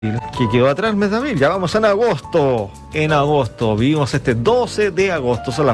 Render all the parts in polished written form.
Que quedó atrás el mes de abril, ya vamos en agosto. En agosto, vivimos este 12 de agosto, son las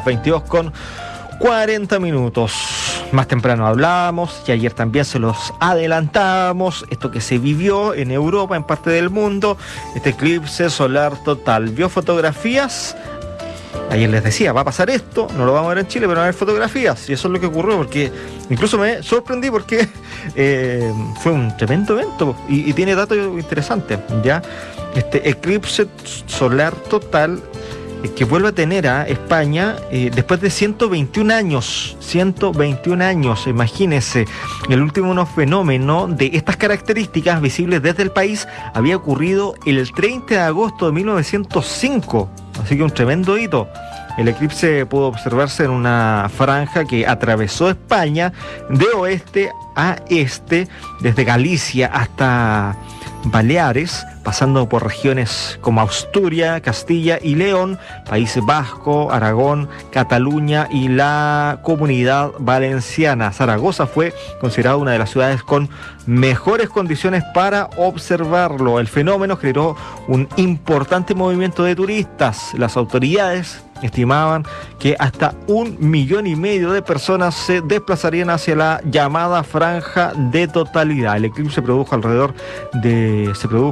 22:40. Más temprano hablábamos y ayer también se los adelantábamos, esto que se vivió en Europa, en parte del mundo, este eclipse solar total. ¿Vio fotografías? Ayer les decía, va a pasar esto, no lo vamos a ver en Chile, pero va a haber fotografías. Y eso es lo que ocurrió, porque incluso me sorprendí porque fue un tremendo evento y tiene datos interesantes, ¿ya? Este eclipse solar total que vuelve a tener a España después de 121 años. 121 años, imagínense. El último fenómeno de estas características visibles desde el país había ocurrido el 30 de agosto de 1905. Así que un tremendo hito. El eclipse pudo observarse en una franja que atravesó España de oeste a este, desde Galicia hasta Baleares, pasando por regiones como Asturias, Castilla y León, País Vasco, Aragón, Cataluña y la Comunidad Valenciana. Zaragoza fue considerada una de las ciudades con mejores condiciones para observarlo. El fenómeno generó un importante movimiento de turistas. Las autoridades estimaban que hasta 1,5 millones de personas se desplazarían hacia la llamada franja de totalidad. El eclipse se produjo alrededor de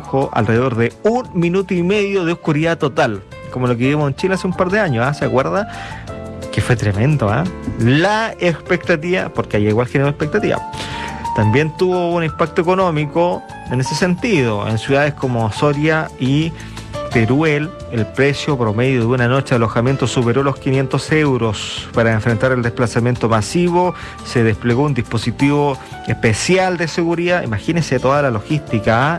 1,5 minutos de oscuridad total, como lo que vimos en Chile hace un par de años, ¿se acuerda? Que fue tremendo, La expectativa, porque ahí igual generó expectativa. También tuvo un impacto económico en ese sentido. En ciudades como Soria y Teruel, el precio promedio de una noche de alojamiento superó los 500 euros. Para enfrentar el desplazamiento masivo, se desplegó un dispositivo especial de seguridad. Imagínense toda la logística,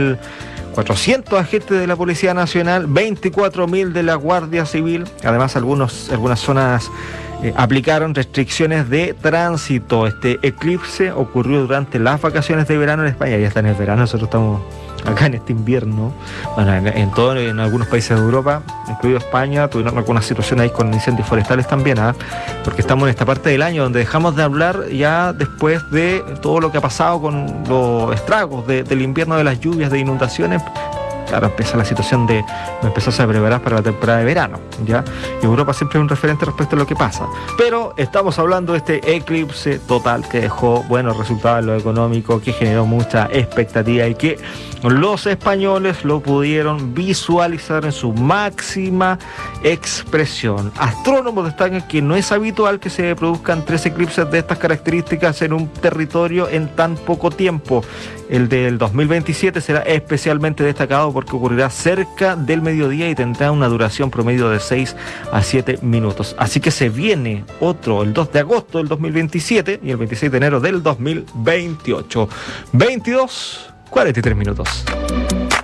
9.400 agentes de la Policía Nacional, 24.000 de la Guardia Civil. Además, algunas zonas aplicaron restricciones de tránsito. Este eclipse ocurrió durante las vacaciones de verano en España. Ya está en el verano, nosotros estamos acá en este invierno. Bueno, en algunos países de Europa, incluido España, tuvieron algunas situaciones ahí con incendios forestales también, porque estamos en esta parte del año donde dejamos de hablar ya después de todo lo que ha pasado con los estragos del invierno, de las lluvias, de inundaciones. Claro, empieza la situación de empezarse a preparar para la temporada de verano, ¿ya? Y Europa siempre es un referente respecto a lo que pasa. Pero estamos hablando de este eclipse total que dejó buenos resultados en lo económico, que generó mucha expectativa y que los españoles lo pudieron visualizar en su máxima expresión. Astrónomos destacan que no es habitual que se produzcan 3 eclipses de estas características en un territorio en tan poco tiempo. El del 2027 será especialmente destacado porque ocurrirá cerca del mediodía y tendrá una duración promedio de 6 a 7 minutos. Así que se viene otro, el 2 de agosto del 2027 y el 26 de enero del 2028. 22:43.